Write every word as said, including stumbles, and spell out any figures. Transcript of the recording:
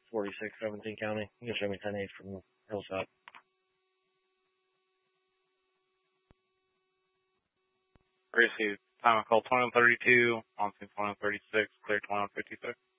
forty-six, seventeen County. You can show me ten eight from Hillside. Received. Time of call twenty-one thirty-two, on scene twenty-one thirty-six, clear twenty-one fifty-six.